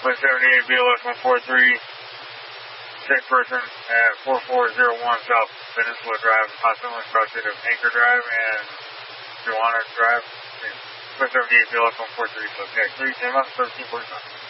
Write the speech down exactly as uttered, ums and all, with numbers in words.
West seventy-eight B L S one four three, sick person at four four zero one South Peninsula Drive, possibly crossing of Anchor Drive and Joanna Drive. West seventy-eight B L S one four three, subject three ten months, thirteen forty-five.